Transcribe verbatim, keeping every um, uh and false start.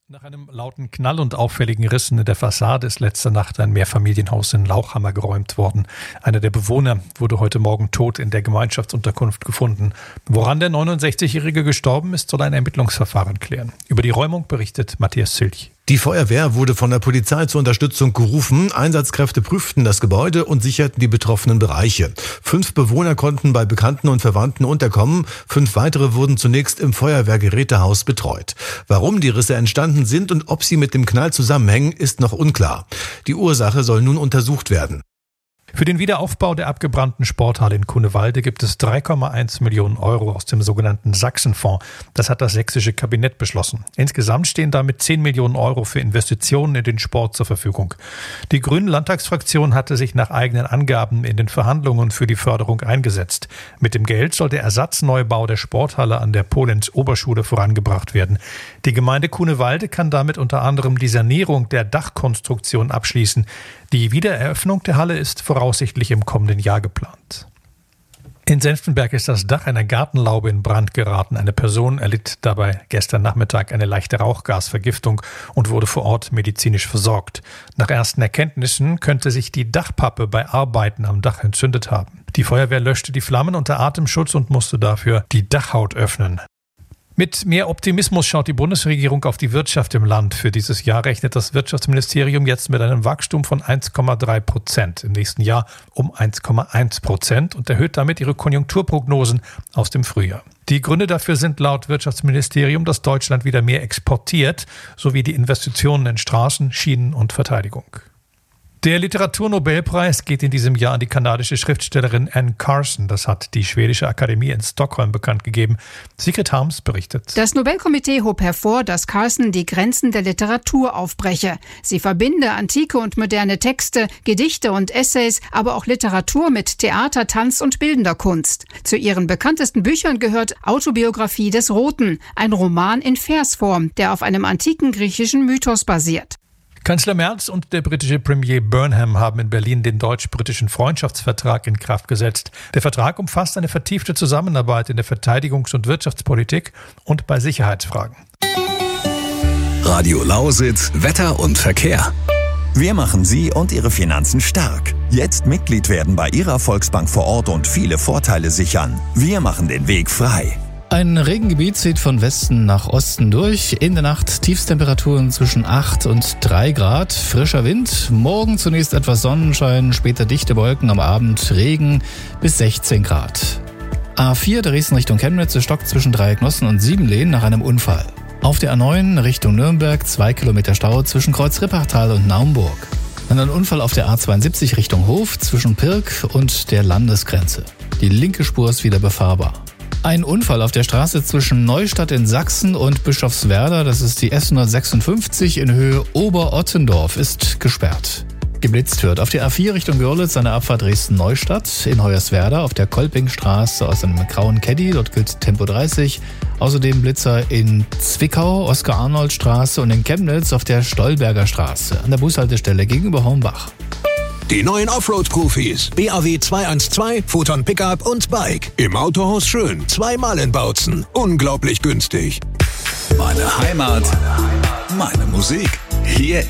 Nach einem lauten Knall und auffälligen Rissen in der Fassade ist letzte Nacht ein Mehrfamilienhaus in Lauchhammer geräumt worden. Einer der Bewohner wurde heute Morgen tot in der Gemeinschaftsunterkunft gefunden. Woran der neunundsechzigjährige gestorben ist, soll ein Ermittlungsverfahren klären. Über die Räumung berichtet Matthias Zilch. Die Feuerwehr wurde von der Polizei zur Unterstützung gerufen. Einsatzkräfte prüften das Gebäude und sicherten die betroffenen Bereiche. Fünf Bewohner konnten bei Bekannten und Verwandten unterkommen. Fünf weitere wurden zunächst im Feuerwehrgerätehaus betreut. Warum die Risse entstanden sind und ob sie mit dem Knall zusammenhängen, ist noch unklar. Die Ursache soll nun untersucht werden. Für den Wiederaufbau der abgebrannten Sporthalle in Cunewalde gibt es drei Komma eins Millionen Euro aus dem sogenannten Sachsenfonds. Das hat das sächsische Kabinett beschlossen. Insgesamt stehen damit zehn Millionen Euro für Investitionen in den Sport zur Verfügung. Die Grünen-Landtagsfraktion hatte sich nach eigenen Angaben in den Verhandlungen für die Förderung eingesetzt. Mit dem Geld soll der Ersatzneubau der Sporthalle an der Polenz-Oberschule vorangebracht werden. Die Gemeinde Cunewalde kann damit unter anderem die Sanierung der Dachkonstruktion abschließen. Die Wiedereröffnung der Halle ist voraussichtlich im kommenden Jahr geplant. In Senftenberg ist das Dach einer Gartenlaube in Brand geraten. Eine Person erlitt dabei gestern Nachmittag eine leichte Rauchgasvergiftung und wurde vor Ort medizinisch versorgt. Nach ersten Erkenntnissen könnte sich die Dachpappe bei Arbeiten am Dach entzündet haben. Die Feuerwehr löschte die Flammen unter Atemschutz und musste dafür die Dachhaut öffnen. Mit mehr Optimismus schaut die Bundesregierung auf die Wirtschaft im Land. Für dieses Jahr rechnet das Wirtschaftsministerium jetzt mit einem Wachstum von eins Komma drei Prozent, im nächsten Jahr um eins Komma eins Prozent und erhöht damit ihre Konjunkturprognosen aus dem Frühjahr. Die Gründe dafür sind laut Wirtschaftsministerium, dass Deutschland wieder mehr exportiert, sowie die Investitionen in Straßen, Schienen und Verteidigung. Der Literaturnobelpreis geht in diesem Jahr an die kanadische Schriftstellerin Anne Carson. Das hat die schwedische Akademie in Stockholm bekannt gegeben. Sigrid Harms berichtet. Das Nobelkomitee hob hervor, dass Carson die Grenzen der Literatur aufbreche. Sie verbinde antike und moderne Texte, Gedichte und Essays, aber auch Literatur mit Theater, Tanz und bildender Kunst. Zu ihren bekanntesten Büchern gehört Autobiografie des Roten, ein Roman in Versform, der auf einem antiken griechischen Mythos basiert. Kanzler Merz und der britische Premier Burnham haben in Berlin den deutsch-britischen Freundschaftsvertrag in Kraft gesetzt. Der Vertrag umfasst eine vertiefte Zusammenarbeit in der Verteidigungs- und Wirtschaftspolitik und bei Sicherheitsfragen. Radio Lausitz, Wetter und Verkehr. Wir machen Sie und Ihre Finanzen stark. Jetzt Mitglied werden bei Ihrer Volksbank vor Ort und viele Vorteile sichern. Wir machen den Weg frei. Ein Regengebiet zieht von Westen nach Osten durch. In der Nacht Tiefstemperaturen zwischen acht und drei Grad. Frischer Wind. Morgen zunächst etwas Sonnenschein, später dichte Wolken, am Abend Regen bis sechzehn Grad. A vier Dresden Richtung Chemnitz stockt zwischen Dreiecknossen und Siebenlehn nach einem Unfall. Auf der A neun Richtung Nürnberg zwei Kilometer Stau zwischen Kreuz-Rippachtal und Naumburg. Dann ein Unfall auf der A zweiundsiebzig Richtung Hof zwischen Pirk und der Landesgrenze. Die linke Spur ist wieder befahrbar. Ein Unfall auf der Straße zwischen Neustadt in Sachsen und Bischofswerda, das ist die S hundertsechsundfünfzig in Höhe Oberottendorf, ist gesperrt. Geblitzt wird auf der A vier Richtung Görlitz eine Abfahrt Dresden-Neustadt, in Hoyerswerda auf der Kolpingstraße aus einem grauen Caddy, dort gilt Tempo dreißig. Außerdem Blitzer in Zwickau, Oskar-Arnold-Straße und in Chemnitz auf der Stolberger Straße an der Bushaltestelle gegenüber Hornbach. Die neuen Offroad-Profis. B A W zweihundertzwölf, Photon Pickup und Bike. Im Autohaus Schön. Zweimal in Bautzen. Unglaublich günstig. Meine Heimat, meine Musik. Hier